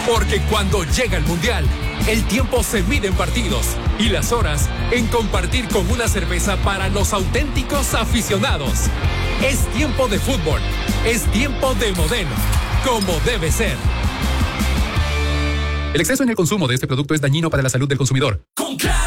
Porque cuando llega el Mundial, el tiempo se mide en partidos y las horas en compartir con una cerveza para los auténticos aficionados. Es tiempo de fútbol, es tiempo de Modelo, como debe ser. El exceso en el consumo de este producto es dañino para la salud del consumidor.